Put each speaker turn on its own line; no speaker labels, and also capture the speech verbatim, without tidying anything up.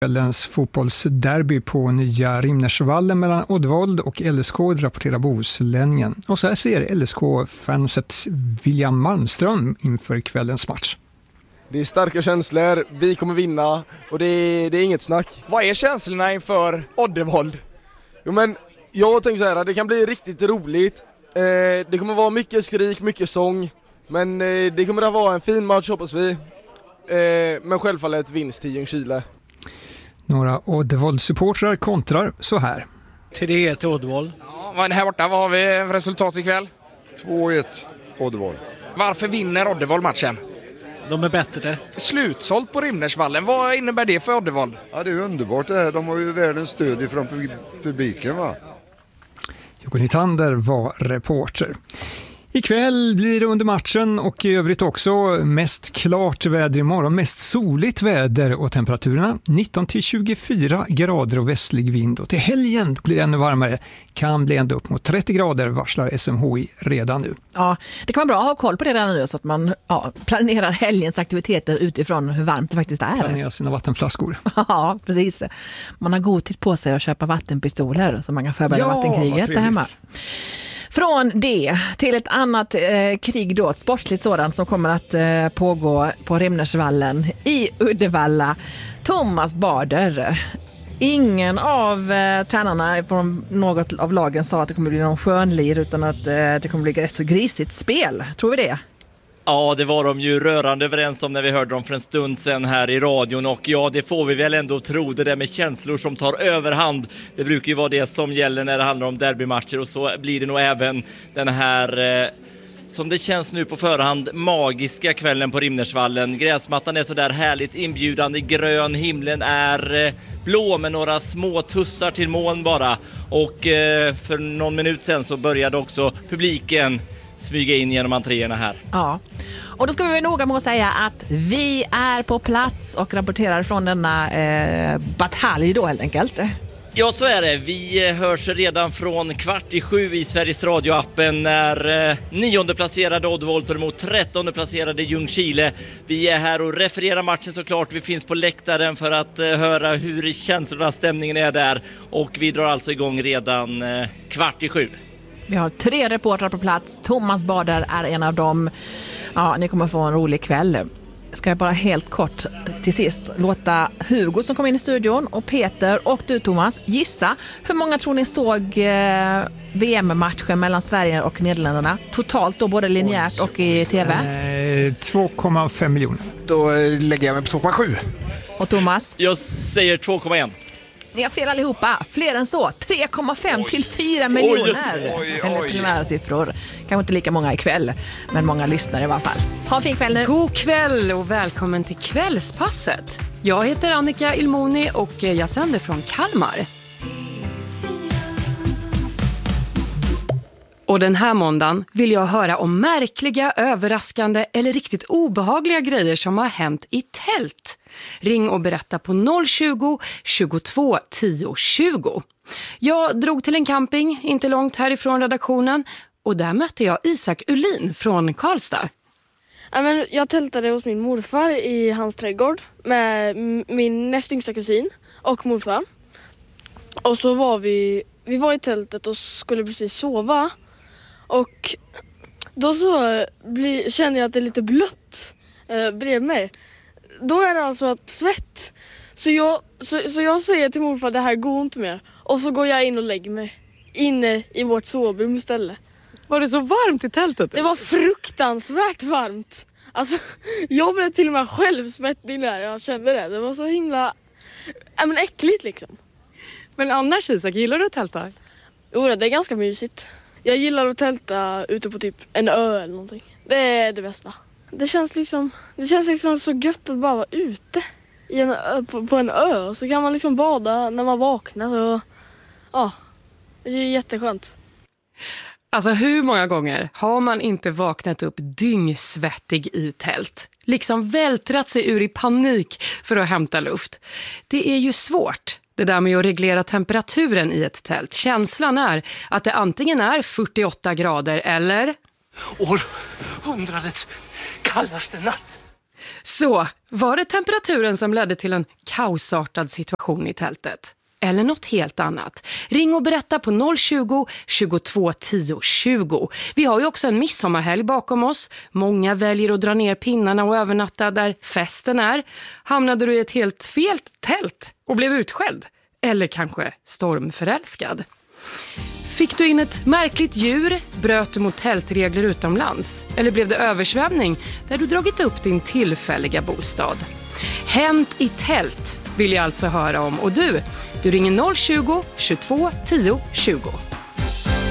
kvällens fotbollsderby på nya Rimnersvallen mellan Oddevold och L S K, rapporterar Bohuslänningen. Och så här ser L S K-fanset William Malmström inför kvällens match.
Det är starka känslor, vi kommer vinna och det är, det är inget snack.
Vad är känslorna inför Oddevold?
Jo, men jag tänker så här, det kan bli riktigt roligt. Eh, det kommer vara mycket skrik, mycket sång. Men eh, det kommer att vara en fin match, hoppas vi. Eh, men självfallet vinst till Ljungskile.
Några Oddevold-supportrar kontrar så här.
tre ett till Oddevold.
Ja, vad- här borta, vad har vi för resultat ikväll?
två ett Oddevold.
Varför vinner Oddevold matchen?
De är bättre.
Slutsålt på Rimnersvallen, vad innebär det för Oddevold?
Ja, det är underbart det här. De har ju världens stöd ifrån pub- publiken, va?
Jocke Nytander var reporter. Ikväll blir det under matchen och i övrigt också mest klart väder imorgon, mest soligt väder och temperaturerna nitton till tjugofyra grader och västlig vind. Och till helgen blir det ännu varmare, kan bli ända upp mot trettio grader, varslar S M H I redan nu.
Ja, det kan vara bra att ha koll på det redan nu så att man ja, planerar helgens aktiviteter utifrån hur varmt det faktiskt är.
Planera sina vattenflaskor.
Ja, precis. Man har god tid på sig att köpa vattenpistoler så man kan förbereda
Ja,
vattenkriget
vad
där hemma.
trevligt.
Från det till ett annat eh, krig då, ett sportligt sådant som kommer att eh, pågå på Rimnersvallen i Uddevalla. Thomas Bader. Ingen av eh, tränarna från något av lagen sa att det kommer bli någon skönlir utan att eh, det kommer bli ett rätt så grisigt spel. Tror vi det?
Ja, det var de ju rörande överens om när vi hörde dem för en stund sedan här i radion, och ja, det får vi väl ändå tro, det där med känslor som tar överhand. Det brukar ju vara det som gäller när det handlar om derbymatcher, och så blir det nog även den här eh, som det känns nu på förhand magiska kvällen på Rimnersvallen. Gräsmattan är så där härligt inbjudande grön, himlen är eh, blå med några små tussar till moln bara, och eh, för någon minut sedan så började också publiken smyga in genom entréerna här.
Ja, och då ska vi vara noga med att säga att vi är på plats och rapporterar från denna eh, batalj då helt enkelt.
Ja, så är det. Vi hörs redan från kvart i sju i Sveriges Radio-appen när eh, nionde placerade Oddevold tar emot trettonde placerade Ljungskile. Vi är här och refererar matchen såklart. Vi finns på läktaren för att eh, höra hur känslorna, stämningen är där. Och vi drar alltså igång redan eh, kvart i sju.
Vi har tre reportrar på plats. Thomas Bader är en av dem. Ja, ni kommer få en rolig kväll. Ska jag bara helt kort till sist låta Hugo som kom in i studion och Peter och du Thomas gissa. Hur många tror ni såg eh, V M-matchen mellan Sverige och Nederländerna? Totalt då, både linjärt och i tv?
Eh, två komma fem miljoner.
Då eh, lägger jag mig på två komma sju.
Och Thomas?
Jag säger två komma ett.
Ni har fel allihopa. Fler än så. tre komma fem till fyra miljoner.
Oj, oj,
Eller
oj.
primära siffror. Kanske inte lika många ikväll, men många lyssnar i alla fall. Ha en fin kväll nu.
God kväll och välkommen till Kvällspasset. Jag heter Annika Ilmoni och jag sänder från Kalmar. Och den här måndagen vill jag höra om märkliga, överraskande eller riktigt obehagliga grejer som har hänt i tält. Ring och berätta på noll tjugo, tjugotvå, tio, tjugo. Jag drog till en camping inte långt härifrån redaktionen och där mötte jag Isak Ulin från Karlstad.
Ja, men jag tältade hos min morfar i hans trädgård med m- min näst yngsta kusin och morfar. Och så var vi, vi var i tältet och skulle precis sova. Och då så bli, känner jag att det är lite blött eh, bredvid mig. Då är det alltså att svett. Så jag, så, så jag säger till morfar, det här går inte mer. Och så går jag in och lägger mig inne i vårt sovrum istället.
Var det så varmt i tältet?
Det var fruktansvärt varmt. Alltså, jag blev till och med själv svettig när jag kände det. Det var så himla ja, men äckligt liksom.
Men annars, Isak, gillar du att tälta?
Jo, det är ganska mysigt. Jag gillar att tälta ute på typ en ö eller någonting. Det är det bästa. Det känns liksom, det känns liksom så gött att bara vara ute i en ö, på, på en ö. Så kan man liksom bada när man vaknar. Och, ja, det är jätteskönt.
Alltså hur många gånger har man inte vaknat upp dyngsvettig i tält? Liksom vältrat sig ur i panik för att hämta luft. Det är ju svårt, det där med att reglera temperaturen i ett tält. Känslan är att det antingen är fyrtioåtta grader eller...
Århundradets kallaste natt.
Så, var det temperaturen som ledde till en kaosartad situation i tältet? Eller något helt annat? Ring och berätta på noll tjugo, tjugotvå tio tjugo. Vi har ju också en midsommarhelg bakom oss. Många väljer att dra ner pinnarna och övernatta där festen är. Hamnade du i ett helt fel tält och blev utskälld? Eller kanske stormförälskad? Fick du in ett märkligt djur? Bröt du mot tältregler utomlands? Eller blev det översvämning där du dragit upp din tillfälliga bostad? Hänt i tält vill jag alltså höra om. Och du, du ringer noll tjugo, tjugotvå tio tjugo.